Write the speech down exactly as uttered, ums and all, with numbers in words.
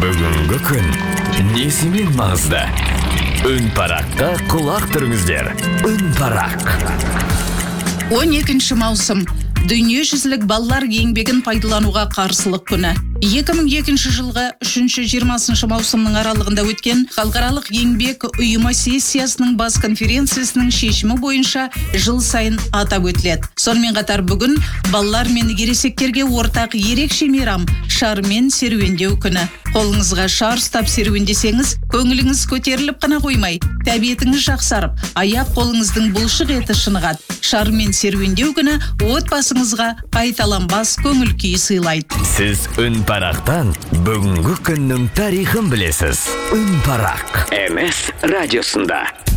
Бүгінгі күн несімен маңызды? Үн параққа құлақ түріңіздер. Үн парақ. он екінші маусым. Дүниежүзілік балалар еңбегін пайдалануға қарсылық күні. екі мың екінші жылғы үшінші жиырмасыншы маусымның аралығында өткен халықаралық еңбек ұйымы сессиясының бас конференциясының шешімі бойынша жыл сайын атап өтіледі. Сонымен қатар бүгін балалар мен ересектерге ортақ ерекше мейрам шармен серуендеу күні. Қолыңызға шар ұстап серуендесеңіз, көңіліңіз көтеріліп қана қоймай, тәбетіңіз жақсарып, аяқ қолыңыздың бұлшық еті шынығады. Шармен серуендеу күні отбасыңызға қайталанбас көңіл күй сыйлайды. Сіз үн парақтан бүгінгі күннің тарихын білесіз. Үн парақ. эм эс радиосында.